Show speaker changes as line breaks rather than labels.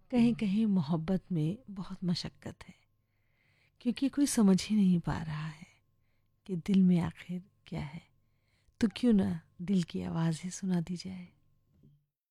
कहीं कहीं मोहब्बत में बहुत मशक्क़त है, क्योंकि कोई समझ ही नहीं पा रहा है कि दिल में आखिर क्या है। तो क्यों ना दिल की आवाज़ ही सुना दी जाए।